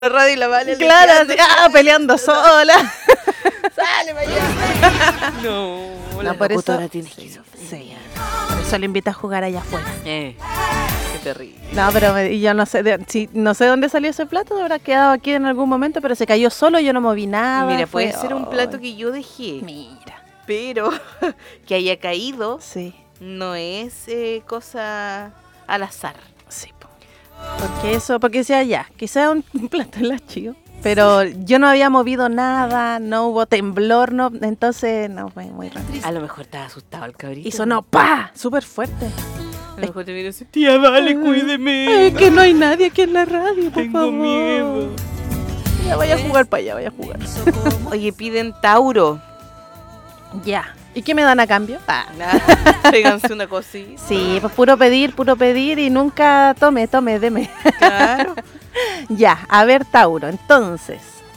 La radio y la Vale. Claro, así, peleando sola. Sale para allá. No, por eso tiene esquizofrenia. sí. Por eso le invita a jugar allá afuera. Qué terrible. No, pero y yo no sé, no sé dónde salió ese plato, habrá quedado aquí en algún momento, pero se cayó solo, yo no moví nada. Mira, puede ser un plato que yo dejé. Mira. Pero que haya caído Sí. no es cosa al azar. Sí, porque sea ya, quizá un plato en la chío, pero yo no había movido nada, no hubo temblor, no, entonces no fue muy raro. A lo mejor estaba asustado el cabrito. Y sonó ¡pa! Súper fuerte. A lo mejor te viene así, tía, Vale, cuídeme. Ay, que no hay nadie aquí en la radio, por Tengo favor. miedo. Ya vaya a jugar para allá, vaya a jugar. Oye, piden Tauro. Ya. ¿Y qué me dan a cambio? Péganse una cosita. Sí, pues puro pedir y nunca tome, deme. Claro. Ya, a ver, Tauro, entonces.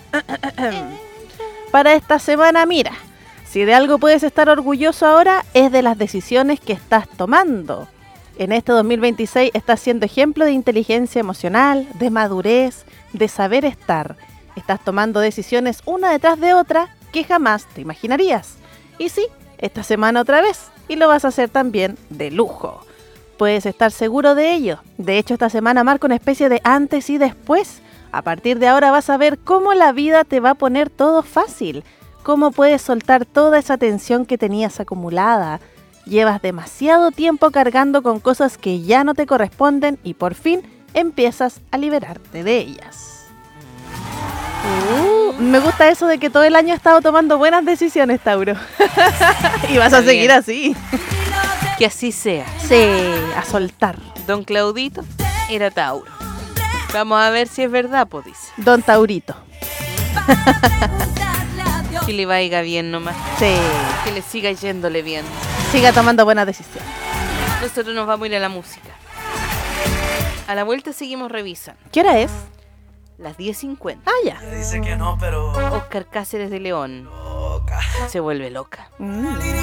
Para esta semana, mira, si de algo puedes estar orgulloso ahora, es de las decisiones que estás tomando. En este 2026 estás siendo ejemplo de inteligencia emocional, de madurez, de saber estar. Estás tomando decisiones una detrás de otra que jamás te imaginarías. Y sí, esta semana otra vez, y lo vas a hacer también de lujo. Puedes estar seguro de ello. De hecho, esta semana marca una especie de antes y después. A partir de ahora vas a ver cómo la vida te va a poner todo fácil. Cómo puedes soltar toda esa tensión que tenías acumulada. Llevas demasiado tiempo cargando con cosas que ya no te corresponden y por fin empiezas a liberarte de ellas. Me gusta eso de que todo el año he estado tomando buenas decisiones, Tauro. Y vas a seguir así. Que así sea. Sí, a soltar. Don Claudito era Tauro. Vamos a ver si es verdad, pues dice. Don Taurito. Que le vaya bien nomás. Sí. Que le siga yéndole bien. Siga tomando buenas decisiones. Nosotros nos vamos a ir a la música. A la vuelta seguimos revisando. ¿Qué hora es? Las 10:50. Ah, ya. Dice que no, pero Oscar Cáceres de León. loca. Se vuelve loca.